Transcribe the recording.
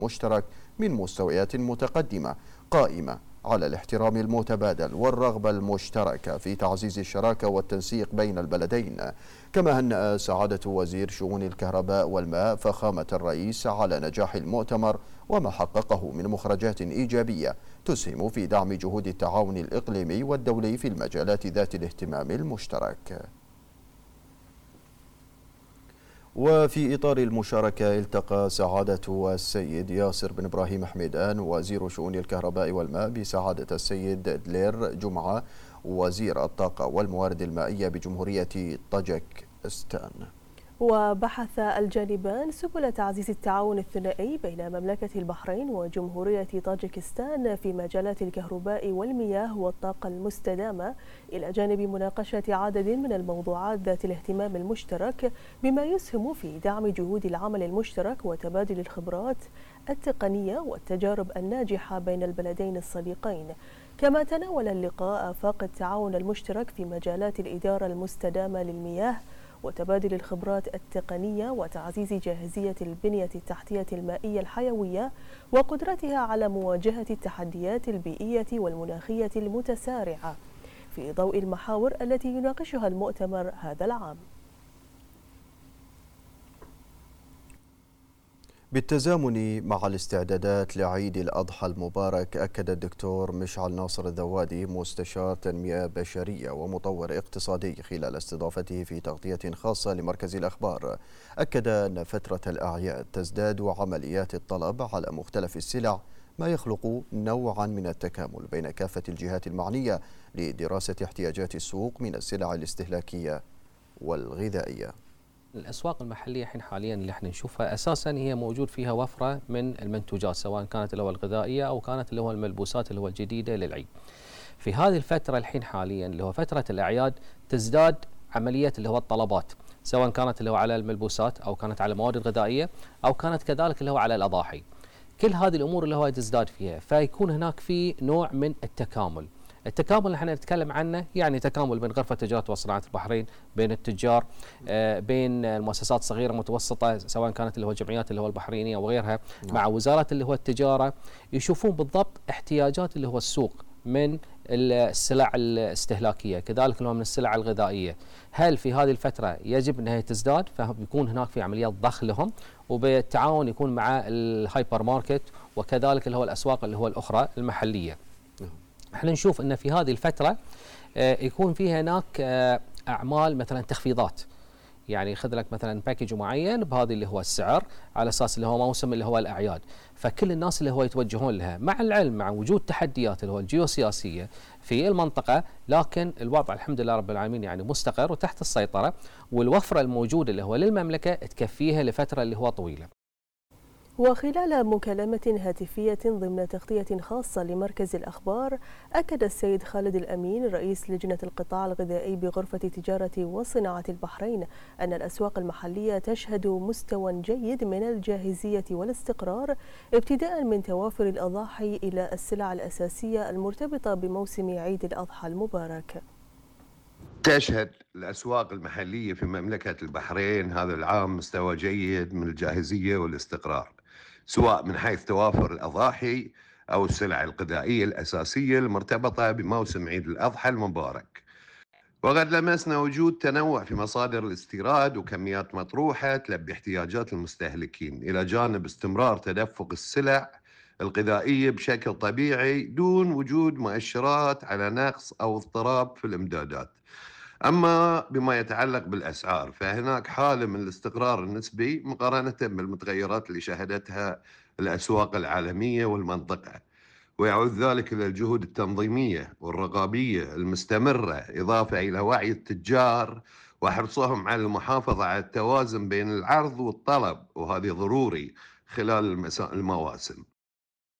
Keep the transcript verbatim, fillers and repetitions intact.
مشترك من مستويات متقدمة قائمة على الاحترام المتبادل والرغبة المشتركة في تعزيز الشراكة والتنسيق بين البلدين. كما هنأ سعادة وزير شؤون الكهرباء والماء فخامة الرئيس على نجاح المؤتمر وما حققه من مخرجات إيجابية تسهم في دعم جهود التعاون الإقليمي والدولي في المجالات ذات الاهتمام المشترك. وفي إطار المشاركة التقى سعادة السيد ياسر بن إبراهيم حميدان وزير شؤون الكهرباء والماء بسعادة السيد دلير جمعة وزير الطاقة والموارد المائية بجمهورية طاجكستان. وبحث الجانبان سبل تعزيز التعاون الثنائي بين مملكة البحرين وجمهورية طاجكستان في مجالات الكهرباء والمياه والطاقة المستدامة، إلى جانب مناقشة عدد من الموضوعات ذات الاهتمام المشترك بما يسهم في دعم جهود العمل المشترك وتبادل الخبرات التقنية والتجارب الناجحة بين البلدين الصديقين. كما تناول اللقاء آفاق التعاون المشترك في مجالات الإدارة المستدامة للمياه وتبادل الخبرات التقنية وتعزيز جاهزية البنية التحتية المائية الحيوية وقدرتها على مواجهة التحديات البيئية والمناخية المتسارعة في ضوء المحاور التي يناقشها المؤتمر هذا العام. بالتزامن مع الاستعدادات لعيد الأضحى المبارك، أكد الدكتور مشعل ناصر الذوادي مستشار تنمية بشرية ومطور اقتصادي خلال استضافته في تغطية خاصة لمركز الأخبار، أكد أن فترة الأعياد تزداد عمليات الطلب على مختلف السلع، ما يخلق نوعا من التكامل بين كافة الجهات المعنية لدراسة احتياجات السوق من السلع الاستهلاكية والغذائية. الأسواق المحلية حين حاليا اللي احنا نشوفها أساسا هي موجود فيها وفرة من المنتوجات، سواء كانت اللي هو الغذائية أو كانت اللي هو الملبوسات اللي هو الجديدة للعيد. في هذه الفترة الحين حاليا اللي هو فترة الأعياد تزداد عملية اللي هو الطلبات، سواء كانت اللي هو على الملبوسات أو كانت على المواد الغذائية أو كانت كذلك اللي هو على الأضاحي. كل هذه الأمور اللي هو تزداد فيها، فيكون هناك في نوع من التكامل. التكامل اللي احنا نتكلم عنه يعني تكامل بين غرفة تجارة وصناعة البحرين، بين التجار، آه بين المؤسسات الصغيرة المتوسطة سواء كانت اللي هو الجمعيات اللي هو البحرينية وغيرها، نعم. مع وزارة اللي هو التجارة، يشوفون بالضبط احتياجات اللي هو السوق من السلع الاستهلاكية، كذلك اللي هو من السلع الغذائية. هل في هذه الفترة يجب انها تزداد؟ فبيكون هناك في عمليات ضخ لهم، وبالتعاون يكون مع الهايبر ماركت وكذلك اللي هو الأسواق اللي هو الأخرى المحلية. احنا نشوف ان في هذه الفتره يكون فيها هناك اعمال مثلا تخفيضات، يعني خذ لك مثلا باكج معين بهذه اللي هو السعر على اساس اللي هو موسم اللي هو الاعياد، فكل الناس اللي هو يتوجهون لها، مع العلم مع وجود تحديات اللي هو الجيوسياسيه في المنطقه، لكن الوضع الحمد لله رب العالمين يعني مستقر وتحت السيطره، والوفره الموجوده اللي هو للمملكه تكفيها لفتره اللي هو طويله. وخلال مكالمة هاتفية ضمن تغطية خاصة لمركز الأخبار، أكد السيد خالد الأمين رئيس لجنة القطاع الغذائي بغرفة تجارة وصناعة البحرين أن الأسواق المحلية تشهد مستوى جيد من الجاهزية والاستقرار، ابتداء من توافر الأضاحي إلى السلع الأساسية المرتبطة بموسم عيد الأضحى المبارك. تشهد الأسواق المحلية في مملكة البحرين هذا العام مستوى جيد من الجاهزية والاستقرار، سواء من حيث توافر الأضاحي أو السلع الغذائية الأساسية المرتبطة بموسم عيد الأضحى المبارك. وقد لمسنا وجود تنوع في مصادر الاستيراد وكميات مطروحة تلبي احتياجات المستهلكين، إلى جانب استمرار تدفق السلع الغذائية بشكل طبيعي دون وجود مؤشرات على نقص أو اضطراب في الإمدادات. أما بما يتعلق بالأسعار، فهناك حالة من الاستقرار النسبي مقارنة بالمتغيرات اللي شهدتها الأسواق العالمية والمنطقة، ويعود ذلك إلى الجهود التنظيمية والرقابية المستمرة، إضافة إلى وعي التجار وحرصهم على المحافظة على التوازن بين العرض والطلب، وهذه ضروري خلال المواسم.